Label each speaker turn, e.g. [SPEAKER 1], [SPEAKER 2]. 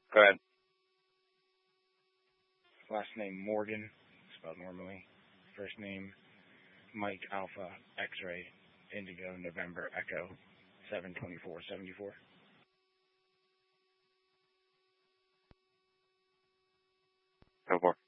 [SPEAKER 1] Go ahead.
[SPEAKER 2] Last name Morgan, spelled normally. First name Mike Alpha X-ray Indigo November Echo 72474.
[SPEAKER 1] Go for it.